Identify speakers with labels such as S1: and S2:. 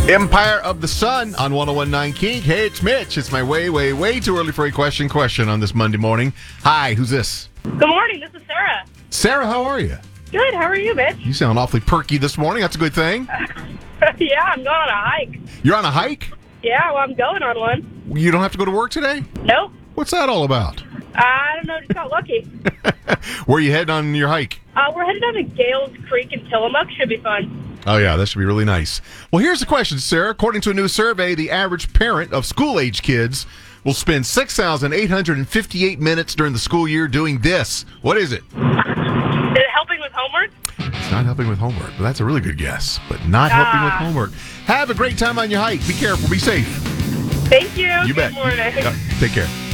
S1: Empire of the Sun on 101.9 Kink. Hey, it's Mitch. It's my way too early for a question on this Monday morning. Hi, who's this?
S2: Good morning. This is Sarah.
S1: Sarah, how are you?
S2: Good. How are you, Mitch?
S1: You sound awfully perky this morning. That's a good thing.
S2: Yeah, I'm going on a hike.
S1: You're on a hike?
S2: Yeah, well, I'm going on one.
S1: You don't have to go to work today?
S2: Nope.
S1: What's that all about?
S2: I don't know. Just got lucky.
S1: Where are you heading on your hike?
S2: We're headed down to Gales Creek in Tillamook. Should be fun.
S1: Oh, yeah, that should be really nice. Well, here's the question, Sarah. According to a new survey, the average parent of school-age kids will spend 6,858 minutes during the school year doing this. What is it?
S2: Is it helping with homework?
S1: It's not helping with homework. Well, that's a really good guess, but not helping with homework. Have a great time on your hike. Be careful. Be safe.
S2: Thank you.
S1: You bet.
S2: Good morning.
S1: Take care.